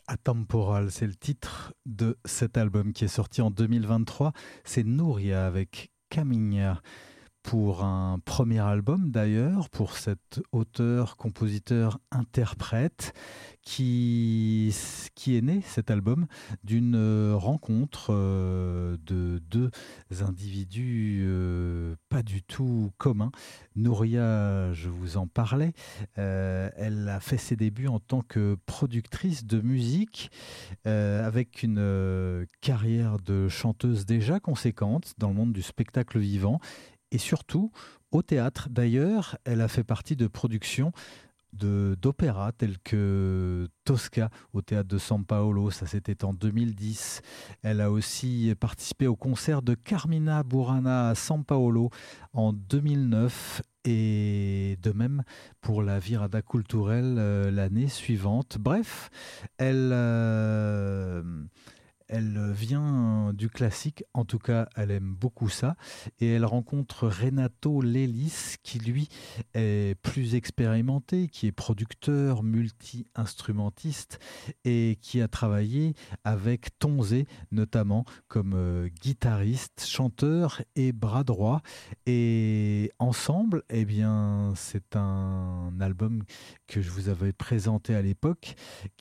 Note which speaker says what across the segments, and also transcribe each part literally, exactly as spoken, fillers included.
Speaker 1: Atemporal, c'est le titre de cet album qui est sorti en deux mille vingt-trois. C'est Nouria avec Caminha pour un premier album d'ailleurs, pour cet auteur, compositeur, interprète qui, qui est né, cet album, d'une euh, rencontre euh, de deux individus euh, pas du tout communs. Nouria, je vous en parlais, euh, elle a fait ses débuts en tant que productrice de musique euh, avec une euh, carrière de chanteuse déjà conséquente dans le monde du spectacle vivant et surtout au théâtre. D'ailleurs, elle a fait partie de productions de, d'opéra telles que Tosca au théâtre de San Paolo, ça c'était en deux mille dix. Elle a aussi participé au concert de Carmina Burana à San Paolo en deux mille neuf et de même pour la Virada Culturelle euh, l'année suivante. Bref, elle... euh, elle vient du classique, en tout cas elle aime beaucoup ça, et elle rencontre Renato Lelis qui lui est plus expérimenté, qui est producteur, multi-instrumentiste et qui a travaillé avec Tonzé notamment comme euh, guitariste, chanteur et bras droit. Et ensemble, eh bien, c'est un album que je vous avais présenté à l'époque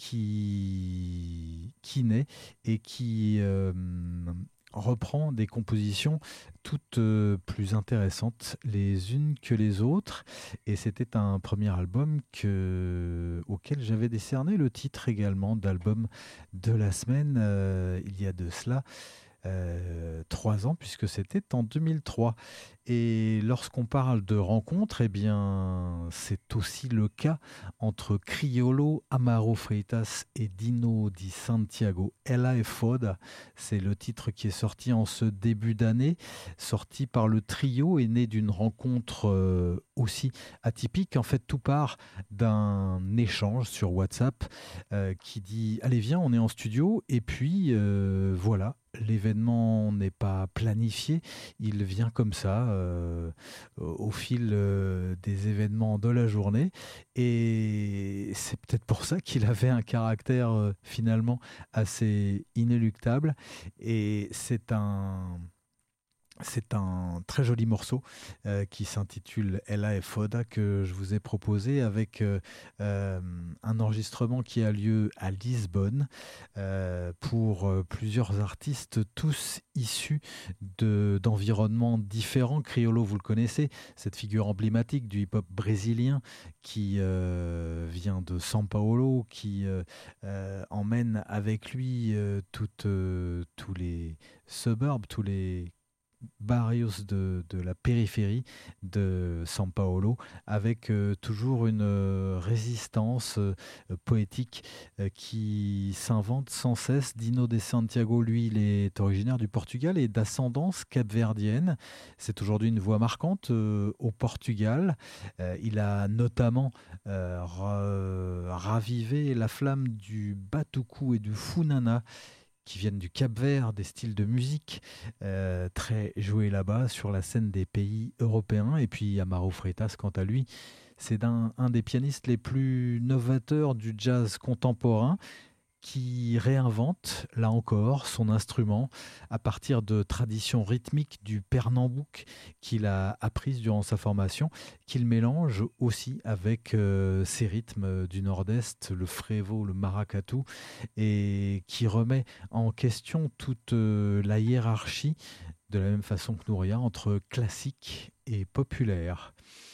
Speaker 1: qui, qui naît et qui euh, reprend des compositions toutes euh, plus intéressantes les unes que les autres. Et c'était un premier album que, auquel j'avais décerné le titre également d'album de la semaine euh, il y a de cela euh, trois ans, puisque c'était en deux mille trois. Et lorsqu'on parle de rencontres, eh bien, c'est aussi le cas entre Criolo, Amaro Freitas et Dino Di Santiago. Ella e Foda, c'est le titre qui est sorti en ce début d'année, sorti par le trio et né d'une rencontre euh, aussi atypique. En fait, tout part d'un échange sur WhatsApp euh, qui dit « Allez, viens, on est en studio » et puis euh, voilà. L'événement n'est pas planifié, il vient comme ça euh, au fil euh, des événements de la journée et c'est peut-être pour ça qu'il avait un caractère euh, finalement assez inéluctable et c'est un... C'est un très joli morceau euh, qui s'intitule Ella e Foda que je vous ai proposé avec euh, euh, un enregistrement qui a lieu à Lisbonne euh, pour euh, plusieurs artistes, tous issus de, d'environnements différents. Criolo, vous le connaissez, cette figure emblématique du hip-hop brésilien qui euh, vient de São Paulo, qui euh, euh, emmène avec lui euh, toutes, euh, tous les suburbs, tous les barrios de, de la périphérie de São Paulo, avec euh, toujours une euh, résistance euh, poétique euh, qui s'invente sans cesse. Dino de Santiago, lui, il est originaire du Portugal et d'ascendance capverdienne. C'est aujourd'hui une voix marquante euh, au Portugal. Euh, il a notamment euh, ra- ravivé la flamme du batucu et du funana qui viennent du Cap-Vert, des styles de musique euh, très joués là-bas sur la scène des pays européens. Et puis Amaro Freitas, quant à lui, c'est un, un des pianistes les plus novateurs du jazz contemporain qui réinvente, là encore, son instrument à partir de traditions rythmiques du pernambouc qu'il a apprises durant sa formation, qu'il mélange aussi avec euh, ses rythmes du nord-est, le frévo, le maracatu, et qui remet en question toute euh, la hiérarchie, de la même façon que Nouria, entre classique et populaire.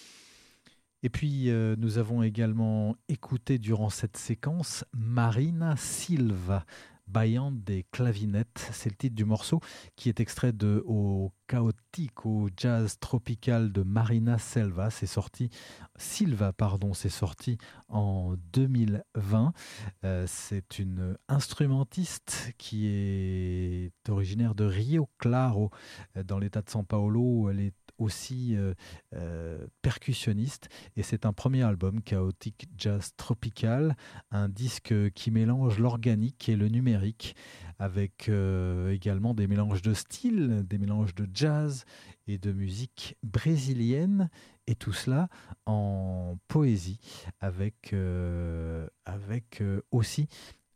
Speaker 1: Et puis, euh, nous avons également écouté durant cette séquence Marina Silva, Baian des clavinettes. C'est le titre du morceau qui est extrait de Au chaotique, au jazz tropical de Marina Silva. C'est sorti, Silva, pardon, c'est sorti en deux mille vingt. Euh, c'est une instrumentiste qui est originaire de Rio Claro, euh, dans l'état de São Paulo. Elle est aussi euh, euh, percussionniste et c'est un premier album Chaotic Jazz Tropical, un disque qui mélange l'organique et le numérique avec euh, également des mélanges de styles, des mélanges de jazz et de musique brésilienne et tout cela en poésie avec, euh, avec euh, aussi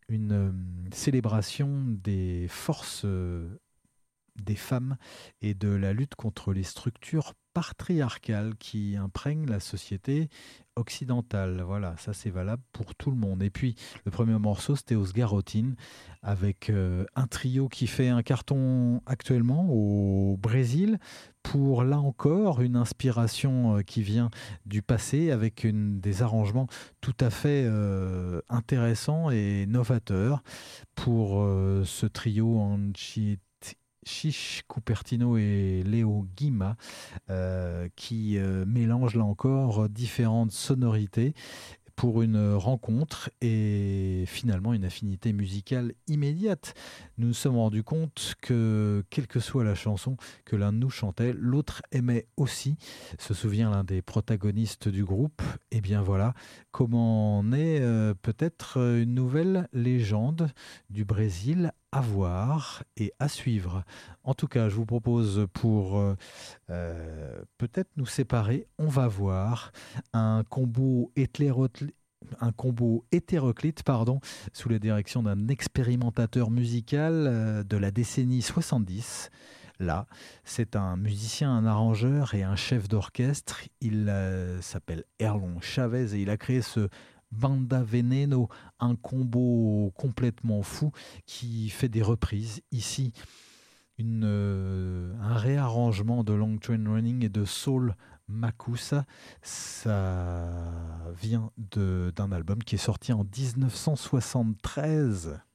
Speaker 1: une euh, célébration des forces euh, des femmes et de la lutte contre les structures patriarcales qui imprègnent la société occidentale. Voilà, ça c'est valable pour tout le monde. Et puis le premier morceau, c'était Osgarotine, avec euh, un trio qui fait un carton actuellement au Brésil, pour là encore une inspiration euh, qui vient du passé, avec une, des arrangements tout à fait euh, intéressants et novateurs pour euh, ce trio Anchieta Chiche Cupertino et Léo Guima, euh, qui euh, mélangent là encore différentes sonorités pour une rencontre et finalement une affinité musicale immédiate. Nous nous sommes rendus compte que, quelle que soit la chanson que l'un de nous chantait, l'autre aimait aussi. Se souvient l'un des protagonistes du groupe. Et bien voilà comment naît euh, peut-être une nouvelle légende du Brésil à voir et à suivre. En tout cas, je vous propose pour euh, euh, peut-être nous séparer, on va voir un combo hétéroclite, un combo hétéroclite pardon, sous la direction d'un expérimentateur musical euh, de la décennie soixante-dix. Là, c'est un musicien, un arrangeur et un chef d'orchestre. Il euh, s'appelle Erlon Chavez et il a créé ce Banda Veneno, un combo complètement fou qui fait des reprises. Ici, une, euh, un réarrangement de Long Train Running et de Soul Makusa. Ça vient de, d'un album qui est sorti en dix-neuf cent soixante-treize.